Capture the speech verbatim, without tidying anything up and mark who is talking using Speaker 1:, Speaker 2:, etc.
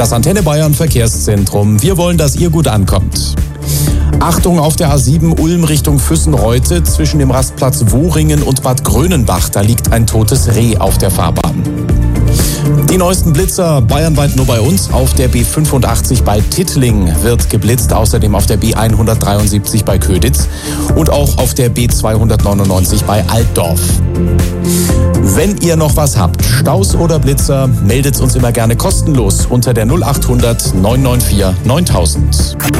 Speaker 1: Das Antenne Bayern Verkehrszentrum. Wir wollen, dass ihr gut ankommt. Achtung auf der A sieben Ulm Richtung Füssenreute zwischen dem Rastplatz Wohringen und Bad Grönenbach. Da liegt ein totes Reh auf der Fahrbahn. Die neuesten Blitzer bayernweit nur bei uns. Auf der B fünfundachtzig bei Tittling wird geblitzt, außerdem auf der B hundertdreiundsiebzig bei Köditz und auch auf der B zweihundertneunundneunzig bei Altdorf. Wenn ihr noch was habt, Staus oder Blitzer, meldet uns immer gerne kostenlos unter der null acht hundert neun neun vier neuntausend.